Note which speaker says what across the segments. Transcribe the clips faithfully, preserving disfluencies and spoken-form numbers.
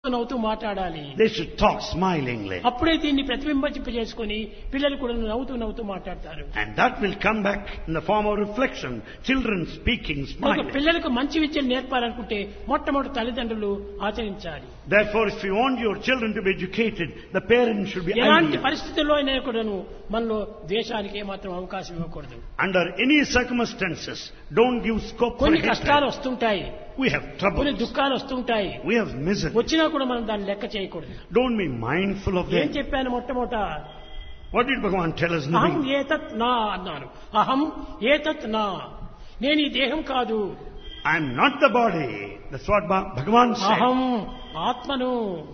Speaker 1: నవ్వుతూ మాట్లాడాలి.
Speaker 2: They should talk smilingly.
Speaker 1: అప్పుడే దీన్ని ప్రతిబింబింపజేసుకొని పిల్లలు కూడా నవ్వుతూ నవ్వుతూ మాట్లాడతారు.
Speaker 2: And that will come back in the form of reflection. Children speaking,
Speaker 1: ఒక
Speaker 2: smiling.
Speaker 1: పిల్లలకు మంచి విద్యను నేర్పాలనుకుంటే మొట్టమొదటి తల్లిదండ్రులు ఆచరించాలి.
Speaker 2: Therefore, if you want your children to be educated, the parents should be
Speaker 1: ఎలాంటి
Speaker 2: ideal.
Speaker 1: పరిస్థితుల్లో అయినా కూడాను మనలో ద్వేషానికి ఏమాత్రం అవకాశం ఇవ్వకూడదు.
Speaker 2: Under any circumstances, don't give scope for
Speaker 1: కొన్ని కష్టాలు
Speaker 2: hatred.
Speaker 1: వస్తుంటాయి,
Speaker 2: We have
Speaker 1: కొన్ని
Speaker 2: troubles.
Speaker 1: దుఃఖాలు వస్తుంటాయి.
Speaker 2: We have misery.
Speaker 1: వచ్చినా కూడా మనం దాన్ని లెక్క చేయకూడదు.
Speaker 2: Don't be mindful of
Speaker 1: ఏం
Speaker 2: them.
Speaker 1: చెప్పాను మొట్టమొదట?
Speaker 2: What did Bhagavan tell us in the
Speaker 1: అహం
Speaker 2: beginning?
Speaker 1: ఏతత్ నా అన్నాను. అహం ఏతత్ నా, నేను ఈ దేహం కాదు.
Speaker 2: I am not the body. That's what Bha- Bhagavan said.
Speaker 1: అహం ఆత్మను.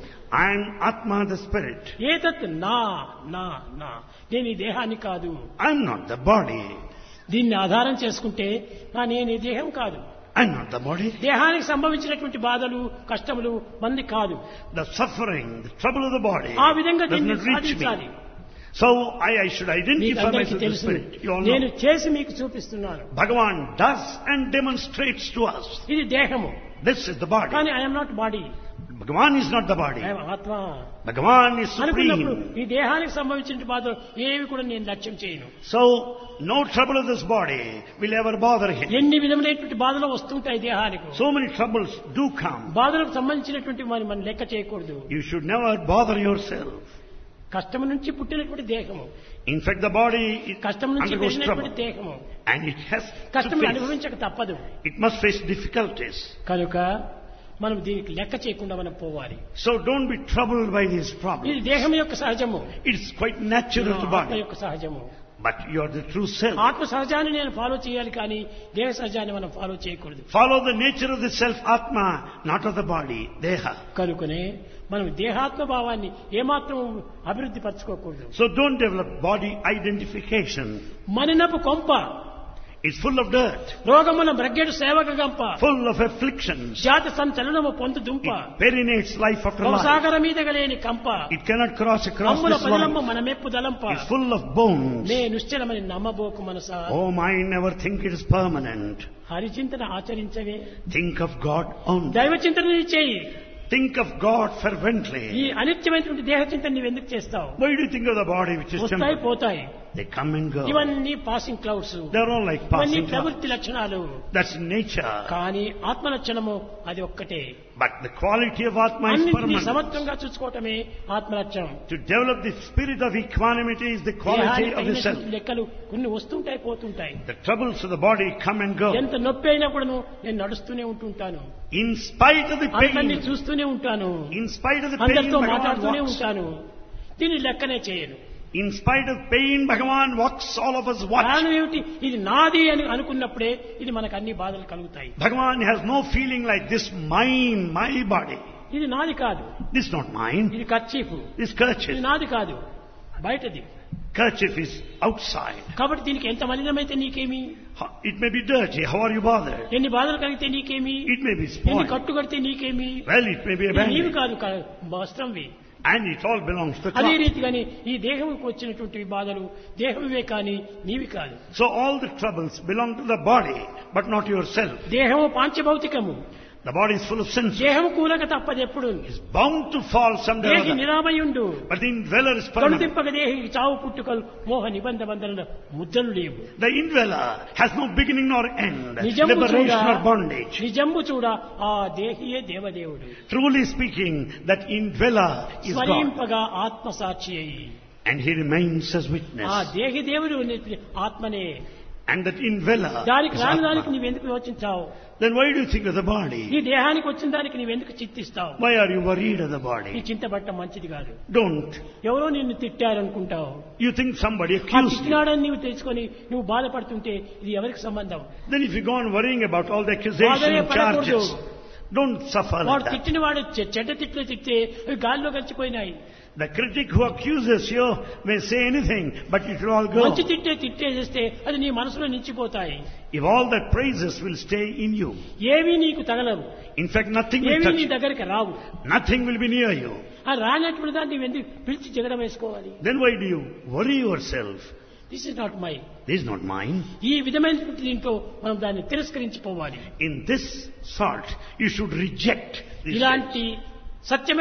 Speaker 2: I am Atma, the spirit.
Speaker 1: ఏతత్ నా నా నా, నేను ఈ దేహాన్ని కాదు.
Speaker 2: I am not the body.
Speaker 1: దీన్ని ఆధారం చేసుకుంటే నా నేను ఈ దేహం కాదు.
Speaker 2: I am not the body.
Speaker 1: దేహానికి సంభవించినటువంటి బాధలు కష్టములు మంది కాదు.
Speaker 2: The suffering, the trouble of the body
Speaker 1: ఆ విధంగా
Speaker 2: does
Speaker 1: దీన్ని
Speaker 2: not reach
Speaker 1: సాధించాలి.
Speaker 2: me. So I, I should
Speaker 1: మీకు
Speaker 2: identify
Speaker 1: అందరికీ
Speaker 2: myself as the
Speaker 1: తెలుసు,
Speaker 2: spirit. You all
Speaker 1: నేను
Speaker 2: know.
Speaker 1: చేసి మీకు చూపిస్తున్నాను.
Speaker 2: Bhagavan does and demonstrates to us.
Speaker 1: ఇది దేహము,
Speaker 2: This is the body.
Speaker 1: కానీ I'm not body,
Speaker 2: Bhagavan is not the body.
Speaker 1: I'm ఆత్మ
Speaker 2: Bhagavan is
Speaker 1: అనుకున్నప్పుడు
Speaker 2: supreme.
Speaker 1: ఈ దేహానికి సంభవించిన బాధలు ఏవి కూడా నేను లక్ష్యం చేయను.
Speaker 2: So no trouble of this body will ever bother him.
Speaker 1: ఎన్ని విధములైనటువంటి బాధలు వస్తుంటాయి దేహానికి.
Speaker 2: So many troubles do come.
Speaker 1: బాధలకు సంబంధించినటువంటి మనం మనం లెక్క చేయకూడదు.
Speaker 2: You should never bother yourself.
Speaker 1: కష్టం నుంచి పుట్టినటువంటి దేహము,
Speaker 2: In fact, the body it
Speaker 1: కష్టం నుంచి
Speaker 2: undergoes
Speaker 1: పెరిగినటువంటి
Speaker 2: trouble.
Speaker 1: దేహము,
Speaker 2: And it has to
Speaker 1: కష్టం
Speaker 2: face.
Speaker 1: అనుభవించక తప్పదు.
Speaker 2: It must face difficulties.
Speaker 1: కనుక మనం దీనికి లెక్క చేయకుండా మనం పోవాలి.
Speaker 2: So don't be troubled by these
Speaker 1: ఇది
Speaker 2: problems.
Speaker 1: దేహం యొక్క సహజము,
Speaker 2: It's quite natural to
Speaker 1: ఆత్మ
Speaker 2: body.
Speaker 1: యొక్క సహజము.
Speaker 2: But you are the true self.
Speaker 1: ఆత్మ సహజాన్ని నేను ఫాలో చేయాలి, కానీ దేహ సహజాన్ని మనం ఫాలో చేయకూడదు.
Speaker 2: Follow the nature of the self, Atma, not of the body, Deha.
Speaker 1: కనుకనే మనం దేహాత్మ భావాన్ని ఏమాత్రం అభివృద్ధి పరచుకోకూడదు.
Speaker 2: So don't develop body identification.
Speaker 1: మనినపు కొంప,
Speaker 2: It's full of dirt,
Speaker 1: రోగమున బ్రగ్గెడు సేవక గంప,
Speaker 2: full of afflictions.
Speaker 1: జాతి సంచలనము పొందు దుంప,
Speaker 2: It perinates life after life.
Speaker 1: సాగర మీద గలేని కంప,
Speaker 2: It cannot cross across
Speaker 1: అమ్ముల
Speaker 2: this
Speaker 1: పదిలమ్మ
Speaker 2: world.
Speaker 1: మన మెప్పు దలంప,
Speaker 2: It's full of bones.
Speaker 1: నే నిశ్చలమని నమ్మబోకు మనసా.
Speaker 2: Oh, mind never think it is permanent.
Speaker 1: హరిచింతన ఆచరించవే,
Speaker 2: Think of God only.
Speaker 1: దైవ చింతన చేయి.
Speaker 2: Think of God
Speaker 1: ఈ
Speaker 2: fervently.
Speaker 1: అనిత్యమైనటువంటి దేహ చింతన నీవు ఎందుకు చేస్తావు?
Speaker 2: Why do you think of the body which is
Speaker 1: వస్తాయి
Speaker 2: temporary?
Speaker 1: పోతాయి.
Speaker 2: They come and go.
Speaker 1: ఇవన్నీ passing clouds,
Speaker 2: They're all like
Speaker 1: ఇవన్నీ
Speaker 2: passing clouds.
Speaker 1: ప్రవృత్తి లక్షణాలు.
Speaker 2: That's nature.
Speaker 1: కానీ ఆత్మ లక్షణము అది ఒక్కటే.
Speaker 2: But the quality of Atma is
Speaker 1: అన్నింటినీ
Speaker 2: permanent.
Speaker 1: సమత్వంగా చూసుకోవటమే ఆత్మ లక్షణం.
Speaker 2: To develop the spirit of equanimity is the quality
Speaker 1: దేహానికి
Speaker 2: of the self.
Speaker 1: తగినటువంటి లెక్కలు కొన్ని వస్తుంటాయి పోతుంటాయి.
Speaker 2: The troubles of the body come and go.
Speaker 1: ఎంత నొప్పి అయినా కూడాను నేను నడుస్తూనే ఉంటుంటాను,
Speaker 2: In spite of the
Speaker 1: అందరినీ
Speaker 2: pain,
Speaker 1: చూస్తూనే ఉంటాను,
Speaker 2: in spite of the pain,
Speaker 1: అందరితో
Speaker 2: Bhagavan
Speaker 1: మాట్లాడుతూనే
Speaker 2: walks.
Speaker 1: ఉంటాను. దీన్ని లెక్కనే చేయను.
Speaker 2: In spite of pain, Bhagavan walks, all of us watch.
Speaker 1: కారణం ఏమిటి? ఇది నాది అని అనుకున్నప్పుడే ఇది మనకు అన్ని బాధలు కలుగుతాయి.
Speaker 2: Bhagavan has no feeling like this, mine, my body.
Speaker 1: ఇది నాది కాదు,
Speaker 2: This is not mine.
Speaker 1: ఇది కర్చీఫ్,
Speaker 2: This
Speaker 1: ఇది
Speaker 2: kerchief.
Speaker 1: నాది కాదు, బయటది.
Speaker 2: Kerchief is outside.
Speaker 1: కాబట్టి దీనికి ఎంత మలినమైతే నీకేమి,
Speaker 2: Ho- It may be dirty. How are you bothered?
Speaker 1: ఎన్ని బాధలు కలిగితే నీకేమి,
Speaker 2: It may be
Speaker 1: ఎన్ని
Speaker 2: spoiled.
Speaker 1: కట్టు కడితే నీకేమి,
Speaker 2: Well, it may be
Speaker 1: ఇది నీవి
Speaker 2: abandoned.
Speaker 1: కాదు, క- వస్త్రంవి.
Speaker 2: And it all belongs to the
Speaker 1: అదే
Speaker 2: cloth.
Speaker 1: రీతిగాని ఈ దేహంకి వచ్చినటువంటి బాధలు దేహమే కానీ నీవి కాదు.
Speaker 2: So all the troubles belong to the body, but not yourself.
Speaker 1: దేహము పాంచభౌతికము,
Speaker 2: The body is full of senses.
Speaker 1: దేహము కూలక తప్పదు ఎప్పుడు.
Speaker 2: It's bound to fall someday or
Speaker 1: దేహి
Speaker 2: other.
Speaker 1: నిరామయుండు,
Speaker 2: But the indweller is permanent.
Speaker 1: కడుదింపక దేహికి చావు పుట్టుకలు మోహ నిబంధ బంధన ముద్దలు లేవు.
Speaker 2: The indweller has no beginning nor end,
Speaker 1: నిజంబు చూడ,
Speaker 2: liberation or bondage.
Speaker 1: నిజంబు చూడ ఆ దేహియే దేవదేవుడు.
Speaker 2: Truly speaking, that indweller is God.
Speaker 1: స్మరింపగా ఆత్మ సాక్షి అయి,
Speaker 2: And he remains as
Speaker 1: ఆ
Speaker 2: witness.
Speaker 1: దేహి దేవుడు అనేటువంటి ఆత్మనే.
Speaker 2: And that indweller
Speaker 1: దానికి
Speaker 2: is
Speaker 1: రాని దానికి
Speaker 2: Atma.
Speaker 1: నీవెందుకు యోచించావు?
Speaker 2: Then why do you think of the body?
Speaker 1: ఈ దేహానికి వచ్చిన దానికి నీవెందుకు చింతిస్తావు?
Speaker 2: Why are you worried of the
Speaker 1: ఈ
Speaker 2: body?
Speaker 1: చింతపట్టం మంచిది కాదు.
Speaker 2: Don't.
Speaker 1: ఎవరో నిన్ను తిట్టారనుకుంటావు,
Speaker 2: You think somebody
Speaker 1: ఆ
Speaker 2: accused you.
Speaker 1: తిట్టినాడని నీవు తెలుసుకొని నువ్వు బాధపడుతుంటే ఇది ఎవరికి సంబంధం?
Speaker 2: Then if you go on worrying about all the accusations and
Speaker 1: బాధపడకూడదు.
Speaker 2: charges, don't suffer like
Speaker 1: వాడు
Speaker 2: that.
Speaker 1: తిట్టిన వాడు చె- చెడ్డ తిట్లు తిట్టే అవి గాల్లో కలిసిపోయినాయి.
Speaker 2: The critic who accuses you may say anything, but it will all go.
Speaker 1: మంచి తిట్టే తిట్టే చేస్తే అది నీ మనసులో నిలిచిపోతాయి.
Speaker 2: If all that praises will stay in you,
Speaker 1: ఏవి నీకు తగలవు,
Speaker 2: in fact nothing will
Speaker 1: ఏవి
Speaker 2: touch
Speaker 1: నీ
Speaker 2: you.
Speaker 1: దగ్గరికి రావు.
Speaker 2: Nothing will be near you.
Speaker 1: ఆ రానటువంటి దాన్ని నువ్వు ఎందుకు పిలిచి జగడం వేసుకోవాలి?
Speaker 2: Then why do you worry yourself?
Speaker 1: This is not my.
Speaker 2: This is not mine.
Speaker 1: ఈ విధమైనటువంటి దీంట్లో మనం దాన్ని తిరస్కరించిపోవాలి.
Speaker 2: In this sort, you should reject this.
Speaker 1: ఇలాంటి సత్యమైన